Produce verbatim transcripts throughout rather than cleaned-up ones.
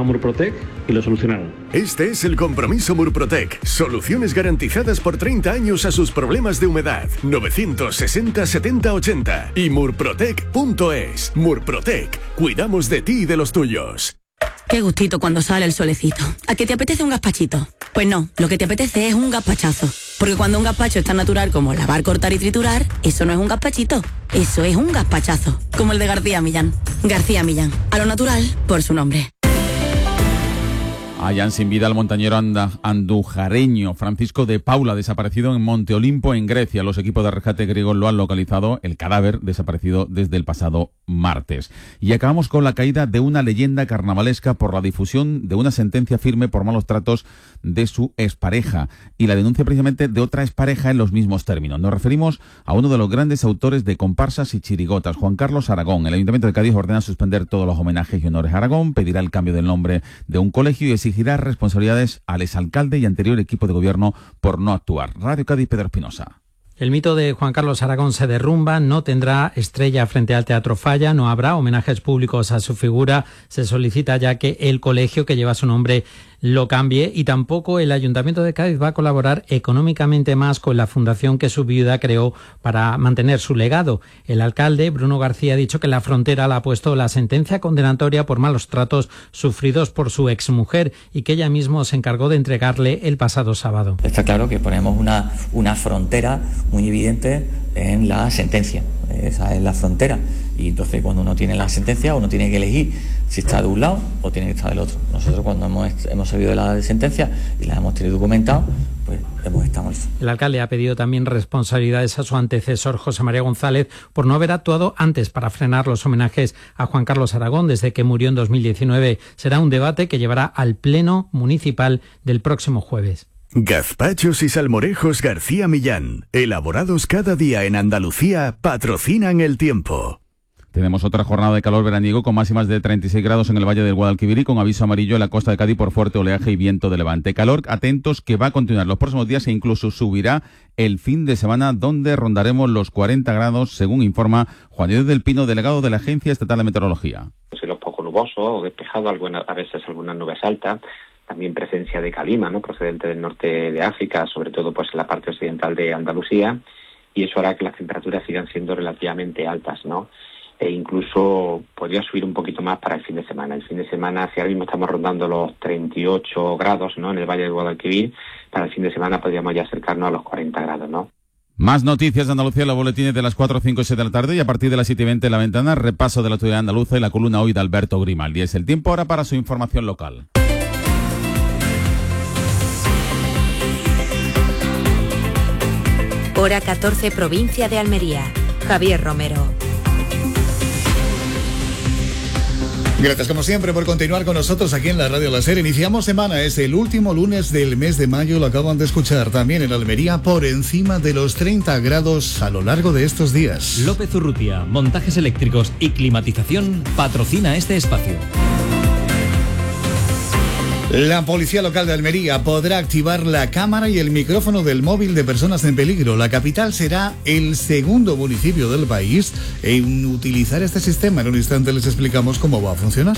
a Murprotec y lo solucionaron. Este es el compromiso Murprotec. Soluciones garantizadas por treinta años a sus problemas de humedad. novecientos sesenta setenta ochenta y murprotec punto es. Murprotec. Cuidamos de ti y de los tuyos. Qué gustito cuando sale el solecito. ¿A qué te apetece un gazpachito? Pues no, lo que te apetece es un gazpachazo. Porque cuando un gazpacho es tan natural como lavar, cortar y triturar, eso no es un gazpachito, eso es un gazpachazo. Como el de García Millán. García Millán, a lo natural por su nombre. Hallan sin vida al montañero anda, andujareño Francisco de Paula, desaparecido en Monte Olimpo, en Grecia. Los equipos de rescate griegos lo han localizado, el cadáver desaparecido desde el pasado martes. Y acabamos con la caída de una leyenda carnavalesca por la difusión de una sentencia firme por malos tratos de su expareja y la denuncia precisamente de otra expareja en los mismos términos. Nos referimos a uno de los grandes autores de comparsas y chirigotas, Juan Carlos Aragón. El Ayuntamiento de Cádiz ordena suspender todos los homenajes y honores a Aragón, pedirá el cambio del nombre de un colegio y exigirá responsabilidades al exalcalde y anterior equipo de gobierno por no actuar. Radio Cádiz, Pedro Espinosa. El mito de Juan Carlos Aragón se derrumba, no tendrá estrella frente al Teatro Falla, no habrá homenajes públicos a su figura. Se solicita ya que el colegio que lleva su nombre lo cambie y tampoco el Ayuntamiento de Cádiz va a colaborar económicamente más con la fundación que su viuda creó para mantener su legado. El alcalde, Bruno García, ha dicho que la Frontera le ha puesto la sentencia condenatoria por malos tratos sufridos por su exmujer y que ella mismo se encargó de entregarle el pasado sábado. Está claro que ponemos una, una frontera muy evidente en la sentencia. Esa es la frontera. Y entonces cuando uno tiene la sentencia, uno tiene que elegir si está de un lado o tiene que estar del otro. Nosotros cuando hemos, hemos sabido de la sentencia y la hemos tenido documentado, pues hemos estado en eso. El alcalde ha pedido también responsabilidades a su antecesor José María González por no haber actuado antes para frenar los homenajes a Juan Carlos Aragón desde que murió en dos mil diecinueve. Será un debate que llevará al Pleno Municipal del próximo jueves. Gazpachos y salmorejos García Millán, elaborados cada día en Andalucía, patrocinan el tiempo. Tenemos otra jornada de calor veraniego con máximas de treinta y seis grados en el Valle del Guadalquivir y con aviso amarillo en la costa de Cádiz por fuerte oleaje y viento de levante. Calor, atentos, que va a continuar los próximos días e incluso subirá el fin de semana, donde rondaremos los cuarenta grados, según informa Juan Diego del Pino, delegado de la Agencia Estatal de Meteorología. Cielos poco nubosos o despejados, algunas, a veces algunas nubes altas. También presencia de calima, ¿no?, procedente del norte de África, sobre todo pues en la parte occidental de Andalucía, y eso hará que las temperaturas sigan siendo relativamente altas, ¿no? E incluso podría subir un poquito más para el fin de semana. El fin de semana, si ahora mismo estamos rondando los treinta y ocho grados, ¿no?, en el Valle del Guadalquivir, para el fin de semana podríamos ya acercarnos a los cuarenta grados, ¿no? Más noticias de Andalucía, los boletines de las cuatro, cinco y siete de la tarde y a partir de las siete y veinte en La Ventana, repaso de la actualidad andaluza y la columna hoy de Alberto Grimaldi. Es el tiempo ahora para su información local. Hora catorce, provincia de Almería. Javier Romero. Gracias como siempre por continuar con nosotros aquí en la Radio La Ser. Iniciamos semana, es el último lunes del mes de mayo, lo acaban de escuchar también en Almería, por encima de los treinta grados a lo largo de estos días. López Urrutia, montajes eléctricos y climatización, patrocina este espacio. La Policía Local de Almería podrá activar la cámara y el micrófono del móvil de personas en peligro. La capital será el segundo municipio del país en utilizar este sistema. En un instante les explicamos cómo va a funcionar.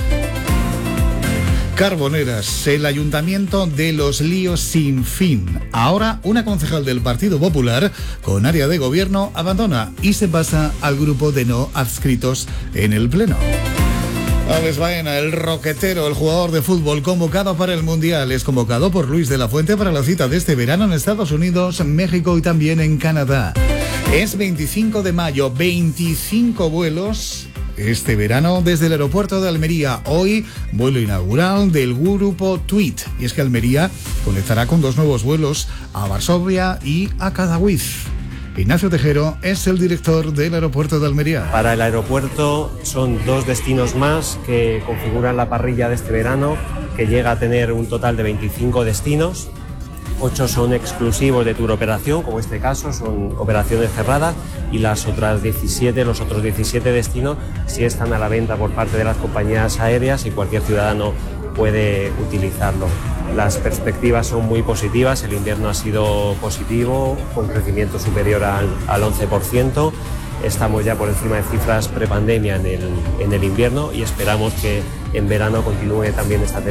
Carboneras, el Ayuntamiento de Los Líos sin fin. Ahora, una concejal del Partido Popular con área de gobierno abandona y se pasa al grupo de no adscritos en el Pleno. Alex Baena, el roquetero, el jugador de fútbol convocado para el Mundial, es convocado por Luis de la Fuente para la cita de este verano en Estados Unidos, México y también en Canadá. Es veinticinco de mayo, veinticinco vuelos este verano desde el aeropuerto de Almería. Hoy, vuelo inaugural del grupo Tweet. Y es que Almería conectará con dos nuevos vuelos a Varsovia y a Katowice. Ignacio Tejero es el director del aeropuerto de Almería. Para el aeropuerto son dos destinos más que configuran la parrilla de este verano, que llega a tener un total de veinticinco destinos. ocho son exclusivos de tour operación, como este caso, son operaciones cerradas, y las otras diecisiete, los otros diecisiete destinos sí están a la venta por parte de las compañías aéreas y cualquier ciudadano puede utilizarlo. Las perspectivas son muy positivas, el invierno ha sido positivo, con crecimiento superior al, al once por ciento. Estamos ya por encima de cifras prepandemia en el, en el invierno y esperamos que en verano continúe también esta tendencia.